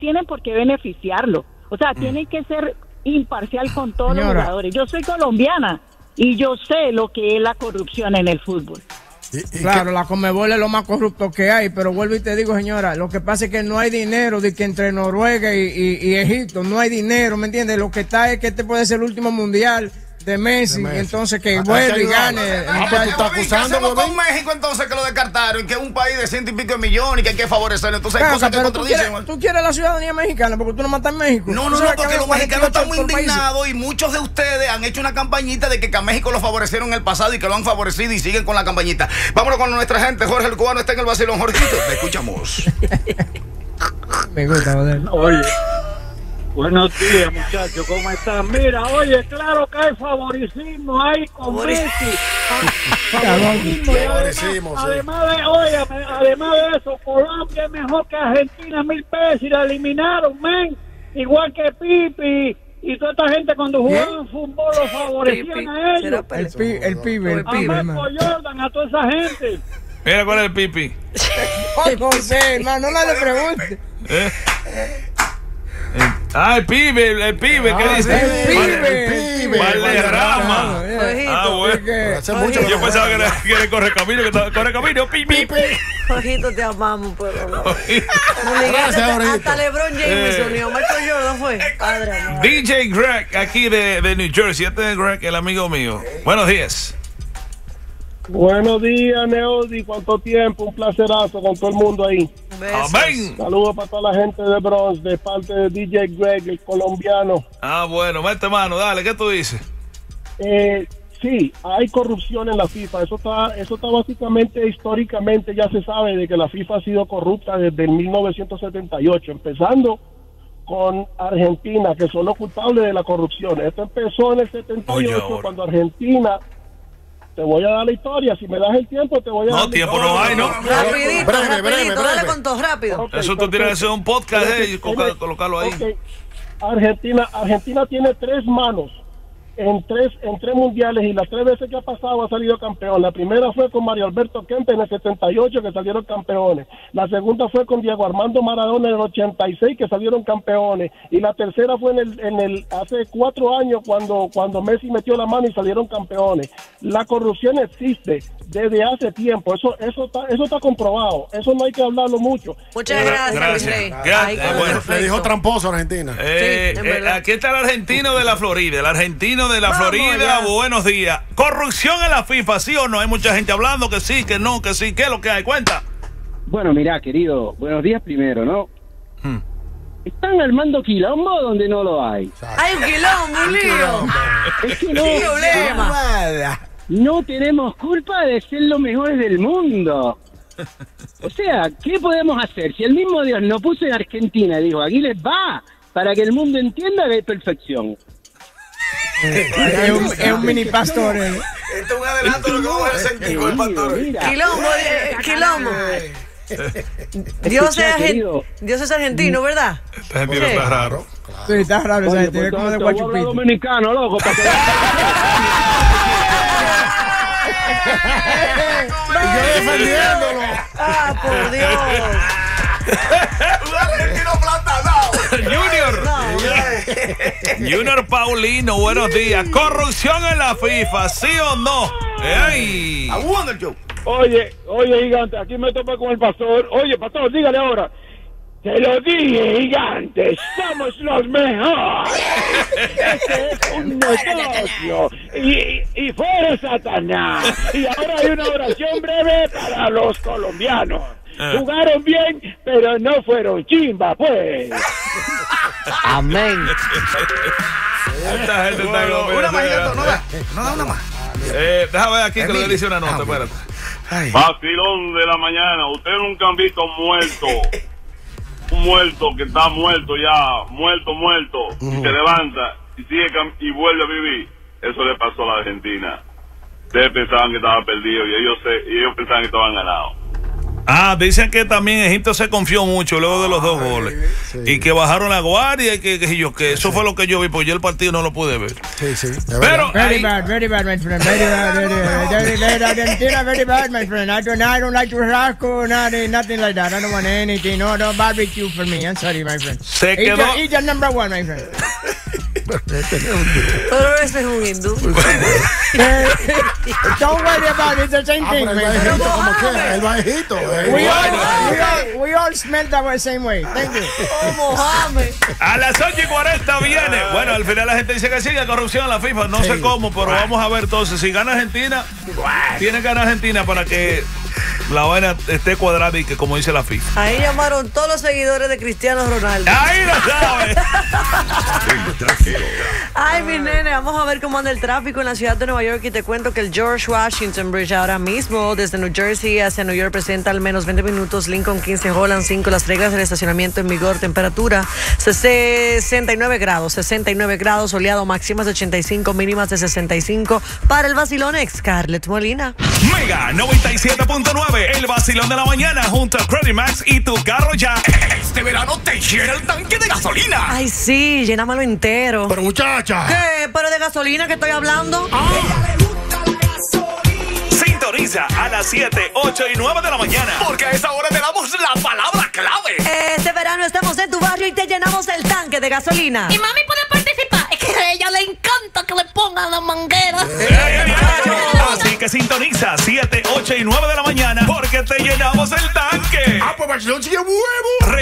tienen por qué beneficiarlo. O sea, tienen que ser imparcial con todos los jugadores. Yo soy colombiana y yo sé lo que es la corrupción en el fútbol. Claro, la Conmebol es lo más corrupto que hay, pero vuelvo y te digo, señora, lo que pasa es que no hay dinero de que entre Noruega y Egipto, no hay dinero, ¿me entiendes? Lo que está es que este puede ser el último mundial de Messi, entonces que vuelve y gane. Pero tú estás acusando, ¿qué hacemos con México entonces que lo descartaron? Que es un país de 100 y pico de millones y que hay que favorecerlo. Entonces hay cosas que contradicen. ¿Tú quieres la ciudadanía mexicana porque tú no matas en México? No, porque los mexicanos están muy indignados y muchos de ustedes han hecho una campañita de que a México lo favorecieron en el pasado y que lo han favorecido y siguen con la campañita. Vámonos con nuestra gente. Jorge el Cubano está en el vacilón. Jorgito, te escuchamos. Me gusta, joder. Oye. Buenos días, muchachos, ¿cómo están? Mira, oye, claro que hay favoritismo ahí con Messi. Favoritismo. Además de eso, Colombia es mejor que Argentina 1000 veces y la eliminaron, men. Igual que Pipi y toda esta gente cuando jugaban fútbol lo favorecían a ellos. El pibe, a Michael Jordan, a toda esa gente. Mira cuál es el Pipi. No sé, hermano, no le pregunte. El pibe, ¿qué dice? El pibe. Valderrama. Bueno. Yo pensaba que era Correcamino, Correcamino, pipi. Jorgito, te amamos, pero no. Hasta LeBron James se unió. Michael Jordan fue. Padre, DJ Greg, aquí de New Jersey. Este es Greg, el amigo mío. Buenos días. Buenos días, Neody. ¿Cuánto tiempo? Un placerazo con todo el mundo ahí. Amén. Saludos para toda la gente de Bronx, de parte de DJ Greg, el colombiano. Bueno, mete mano, dale, ¿qué tú dices? Sí, hay corrupción en la FIFA. Eso está básicamente, históricamente, ya se sabe de que la FIFA ha sido corrupta desde el 1978, empezando con Argentina, que son los culpables de la corrupción. Esto empezó en el 78, cuando Argentina... Te voy a dar la historia, si me das el tiempo te voy a dar la tiempo no hay, ¿no? Rapidito, dale con todo, rápido. Eso tú tienes que hacer un podcast y colocarlo ahí. Argentina tiene 3 manos en tres mundiales y las 3 veces que ha pasado ha salido campeón. La primera fue con Mario Alberto Kempes en el 78 que salieron campeones. La segunda fue con Diego Armando Maradona en el 86 que salieron campeones. Y la tercera fue hace 4 años cuando Messi metió la mano y salieron campeones. La corrupción existe desde hace tiempo. Eso está comprobado. Eso no hay que hablarlo mucho. Muchas gracias. Bueno, le dijo tramposo a Argentina. Aquí está el argentino de la Florida. El argentino de la Florida, buenos días. ¿Corrupción en la FIFA, sí o no? Hay mucha gente hablando que sí, que no, que sí. ¿Qué es lo que hay? Cuenta. Bueno, mirá, querido, buenos días primero, ¿no? Están armando quilombo donde no lo hay. Hay un quilombo, un lío. Es que no tenemos culpa de ser los mejores del mundo. O sea, ¿qué podemos hacer? Si el mismo Dios nos puso en Argentina y dijo, aquí les va, para que el mundo entienda que hay perfección. Es un mini pastor. Esto es un adelanto de lo que vamos a sentir con el pastor. Quilombo. Dios es argentino, ¿verdad? Este argentino está raro. Sí, está raro esa gente. Es como de Guachupito. Dominicano, loco. Yo defendiéndolo. Por Dios. Un argentino platanado. Junior Paulino, buenos días. ¿Corrupción en la FIFA, sí o no? ¡Ey! Oye, gigante, aquí me topa con el pastor. Oye, pastor, dígale ahora. Te lo dije, gigante, somos los mejores. Este es un negocio. Y fuera Satanás. Y ahora hay una oración breve para los colombianos. Jugaron bien, pero no fueron chimba, pues. Amén. Esta gente está como... Una más, no da una más. Déjame ver aquí que le dice una nota, espérate. Vacilón de la mañana. Ustedes nunca han visto un muerto que está muerto ya, muerto, y se levanta y sigue y vuelve a vivir. Eso le pasó a la Argentina. Ustedes pensaban que estaba perdido y ellos pensaban que estaban ganados. Dicen que también Egipto se confió mucho luego de los 2 goles. Sí. Y que bajaron la guardia y que eso fue lo que yo vi, porque yo el partido no lo pude ver. Sí. Pero Very bad, my friend. Very bad, Argentina, very bad, my friend. I don't like churrasco, nothing like that. I don't want anything. No barbecue for me. I'm sorry, my friend. Se quedó. Eat your number 1, my friend. Pero ese es un hindú. Don't worry about it. It's the same thing, El my friend. bajito, como quiera, el bajito. We all smell the same way. Thank you. Oh, Mohamed. A las 8:40 viene. Bueno, al final la gente dice que sigue corrupción en la FIFA. No sé cómo, pero vamos a ver entonces. Si gana Argentina, tiene que ganar Argentina para que la vaina esté cuadrada y que como dice la FIFA. Ahí llamaron todos los seguidores de Cristiano Ronaldo. Ahí lo sabes. Ay, mi nene, vamos a ver cómo anda el tráfico en la ciudad de Nueva York y te cuento que el George Washington Bridge ahora mismo desde New Jersey hacia New York presenta al menos 20 minutos, Lincoln 15, Holland 5, las reglas del estacionamiento en vigor, temperatura 69 grados, soleado, máximas de 85, mínimas de 65 para el vacilón Scarlett Molina. Mega 97.9, el vacilón de la mañana junto a Credit Max y tu carro ya. Este verano te llena el tanque de gasolina. Ay, sí, llénamelo entero. Pero muchacha. ¿Qué? ¿Pero de gasolina que estoy hablando? Sintoniza a las 7, 8 y 9 de la mañana. Porque a esa hora te damos la palabra clave. Este verano estamos en tu barrio y te llenamos el tanque de gasolina. Y mami puede participar. Es que a ella le encanta que le pongan la manguera. Así que sintoniza 7, 8 y 9 de la mañana porque te llenamos el tanque. Pues vacilón sigue huevo.